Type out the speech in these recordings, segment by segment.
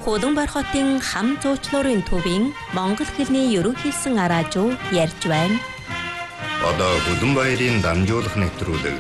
Хуланбар хотын хам зуучлуурын төвийн монгол хэлний ерөнхийсэн араажуу ярьж байна. Одоо Хуланбаярын дамжуулах нэвтрүүлэг.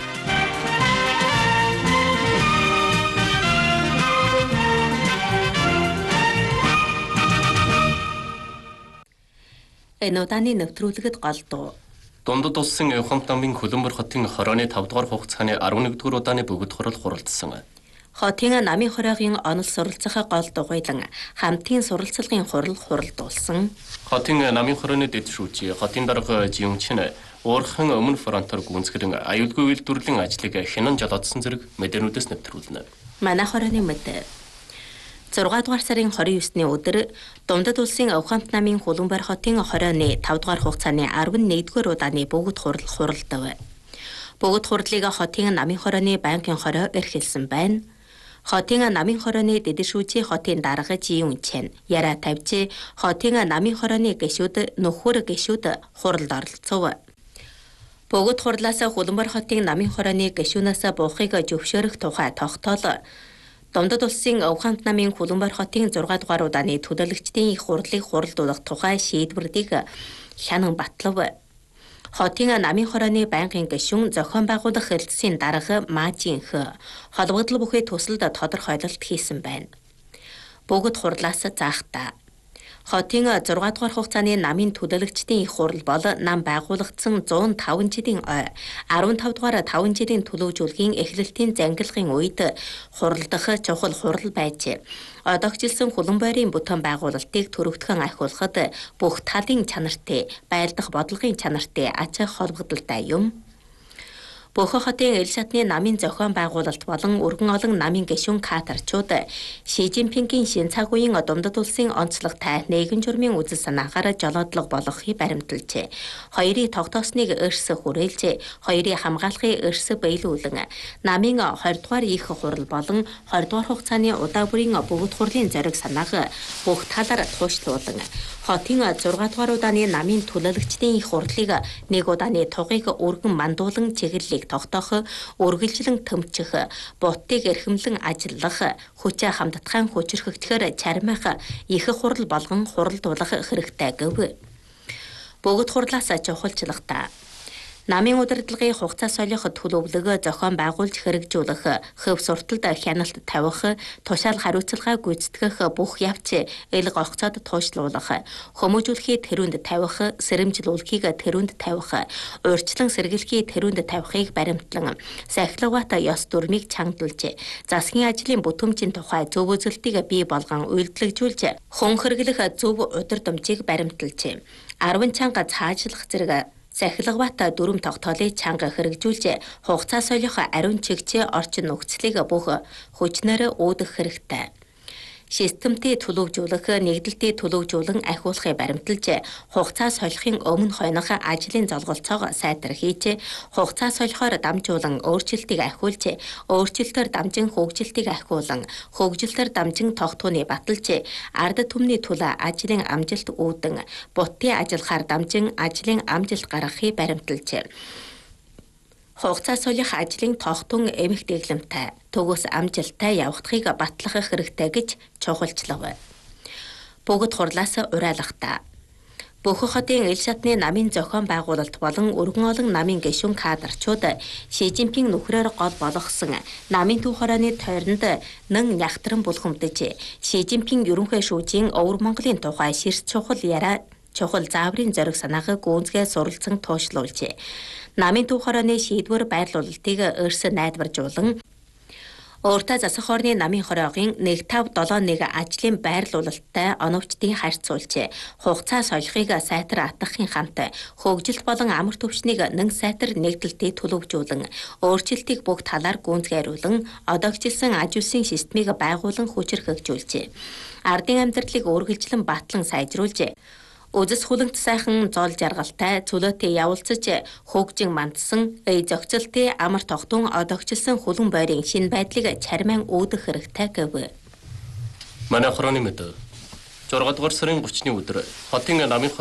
Энэ удааны нэвтрүүлэгэд голдуу. Дундад улсын Ухамт намын Хуланбар хотын 25 дугаар хугацааны 11 дугаар удааны бүгд хурал хуралдсан. Хотын намын хороогийн онол суралцах гол дугуйлан хамтын суралцлагын хурал хуралдуулсан. Хотын намын хорооны дэд шүүжи хотын дарга Жиунчин уурхан өмнө фронтоор гүнзгэрэн аюулгүй үйлдвэрлэлийн ажлыг хянан жолоодсон зэрэг мэдээлүүдээс нэвтрүүлнэ. Манай хорооны мэдээ 6 дугаар сарын 29-ны өдөр Дундад улсын Ухамт намын Хуланбар хотын хорооны 5 дугаар хугацааны 11 дугаар удааны бүгд хурал хуралдав. Бүгд хурлыг хотын намын хорооны банкын хороо эрхэлсэн байна. Хотын намын хорооны дэдэшүүжи хотын дарга Жиунчин яраа тавьж хотын намын хорооны гишүүд нөхөр гишүүд хуралд оролцов. Бүгд хурлаас Хуланбар хотын намын хорооны гишүүнээс буухыг зөвшөөрөх тухай тогтоол Дундад улсын Ухамт намын Хуланбар хотын 6 дугаар удааны төлөөлөгчдийн их хурлыг хуралдуулах тухай шийдвэрийг хянан батлав. Хотын намын хорооны байнгын гишүүн зохион байгуулах хэлтсийн дарга Мажинх холбогдол бүхий төсөлд тодорхойлолт хийсэн байна. Бүгд хурлаас заахтаа хотын 6 дугаар хугацааны намын төлөөлөгчдийн их хурал бол нам байгуулагдсан 105 жилийн ой 15 дугаар 5 жилийн төлөвжүүлгийн эхлэлтийн зангилгын үед хуралдах чухал хурал байж одоогчлсон Хуланбаярын бүтээн байгуулалтыг төрөвтгөн ахиулахад бүх талын чанартай байлдах бодлогын чанартай ач холбогдолтой юм. Бохо хотын эл шатны намын зохион байгуулалт болон өргөн олон намын гишүүн кадрчууд Ши Жинпингийн шин цаг үеийн Дундад улсын онцлогтой нийгэм журмын үзэл санаагаар жолоодлого болгохыг баримталжээ. Хоёрын тогтоосныг эрс хүрээлж, хоёрын хамгаалахын эрс биелүүлэн, намын 20 дугаар их хурал болон 20 дугаар хугацааны удаа бүрийн бүгд хурлын зориг санааг бүх талаар туушлуулан, хотын 6 дугаар удааны намын төлөөлөгчдийн их хурлыг нэг удааны тугыг өргөн мандуулан чиглэлийг тогтоох, үргэлжлэн төмчих, бутыг эрхэмлэн ажиллах, хүчээ хамтдахын хүчрхэгдэхээр чармайх их хурал болгон хуралдуулах хэрэгтэй гэв. Бүгд хурлаас чухалчлагта намын удирдлагын хугацаа солих төлөвлөгөө зохион байгуулж хэрэгжүүлэх, хөв сурталд хяналт тавих, тушаал хариуцлага гүйцэтгэх бүх явц ил гогцоод туушлуулах, хүмүүжүүлэхий тэрүүнд тавих, сэрэмжлүүлэхийг тэрүүнд тавих, урьдчилан сэргийлэхий тэрүүнд тавихыг баримтлан, сахилгават ёс дүрмийг чангадулж, засгийн ажлын бүтэмжийн тухай зөв үзэлтийг бий болгон үйлдэлжүүлж, хүн хэрэглэх зөв удирдамжийг баримталж, 10 чанга цаашлах зэрэг сахилгават дүрм тогтоолыг чанга хэрэгжүүлж хугацаа солих ариун чигчээ орчин нөхцөлийг бүх хүчнээр үүдэх хэрэгтэй. Системтэй төлөвжүүлэх, нэгдэлтэй төлөвжүүлэн ахиулахыг баримталж, хугацаа солихын өмнө хойнох ажлын золголцоог сайтар хийж, хугацаа солихоор дамжуулан өөрчлөлтийг ахиулж, өөрчлөлтөөр дамжин хөгжилтийг ахиулан, хөгжилтөөр дамжин тогтооны баталж, ард түмний төлөө ажлын амжилт үүдэн, бутын ажиллахаар дамжин ажлын амжилт гаргахыг баримталж, хугацаа солих ажлын тогтун эмх дэглэмтэй төгөөс амжилттай явагдахыг батлах хэрэгтэй гэж чухалчлав. Бүгд хурлаас уриалгатаа Бохо хотын эл шатны намын зохион байгуулалт болон өргөн олон намын гишүүн кадрчууд Ши Жинпинг нөхрөөр гол болгосон намын төв хорооны тойронд нэн нягтран булхамдаж Ши Жинпинг ерөнхий шүүжийн Өвөр Монголын тухай ширс чухал яраа чухал зааврын зориг санааг гүнзгий суралцсан туушлуулжээ. Намын төв хорооны шийдвэр байрлуулалтыг өрс найдваржуулан өөртөө засах орны намын хороогийн 1571 ажлын байрлуулалттай оновчдын харьцуулж хугацаа солихыг сайтар атгахын хамт хөгжилт болон амар төвчнийг нэн сайтар нэгдэлтэй төлөвжүүлэн өөрчлөлтийг бүх талаар гүнзгийруулан одоогчлсон аж үйлсийн системийг байгуулан хүчрхэгжүүлжээ. Ардын амьдралыг үргэлжлэн батлан сайжруулж Үзэс хүлэнт сайхан зол жаргалтай цөлөөтэй явуулцаж хөгжин мандсан зохицолтой амар тогтун одоогчлсон Хуланбаярын шинэ байдлыг чармайн үүдэх хэрэгтэй гэв. Манай хорооны мэдээ 6 дугаар сарын 30-ны өдөр хотын намын